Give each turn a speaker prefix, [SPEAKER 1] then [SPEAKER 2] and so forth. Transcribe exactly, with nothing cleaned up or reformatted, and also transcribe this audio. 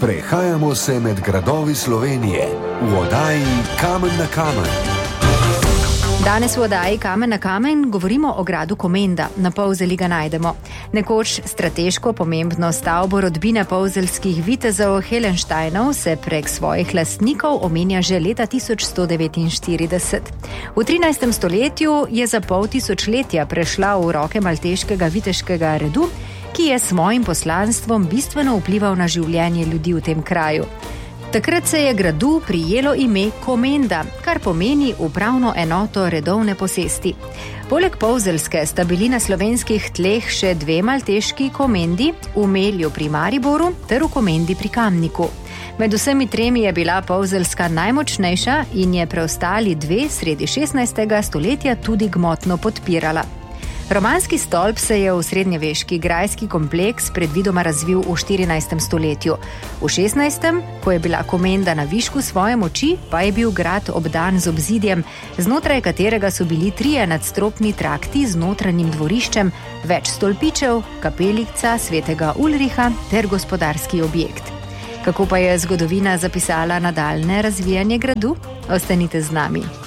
[SPEAKER 1] Prehajamo se med gradovi Slovenije v oddaji Kamen na kamen.
[SPEAKER 2] Danes v oddaji Kamen na kamen govorimo o gradu Komenda. Na Polzeli ga najdemo. Nekoč strateško pomembno stavbo rodbine polzelskih vitezov Helensteinov se prek svojih lastnikov omenja že leta tisoč sto devetinštirideset. V trinajstem stoletju je za pol tisočletja prešla v roke malteškega viteškega redu, ki je s svojim poslanstvom bistveno vplival na življenje ljudi v tem kraju. Takrat se je gradu prijelo ime Komenda, kar pomeni upravno enoto redovne posesti. Poleg polzelske sta bili na slovenskih tleh še dve malteški komendi, v Melju pri Mariboru ter v Komendi pri Kamniku. Med vsemi tremi je bila polzelska najmočnejša in je preostali dve sredi šestnajstega stoletja tudi gmotno podpirala. Romanski stolp se je v srednjeveški grajski kompleks predvidoma razvil v štirinajstem stoletju. V šestnajstem, ko je bila Komenda na višku svoje moči, pa je bil grad obdan z obzidjem, znotraj katerega so bili trije nadstropni trakti z notranjim dvoriščem, več stolpičev, kapelica svetega Ulriha ter gospodarski objekt. Kako pa je zgodovina zapisala nadaljnje razvijanje gradu? Ostanite z nami.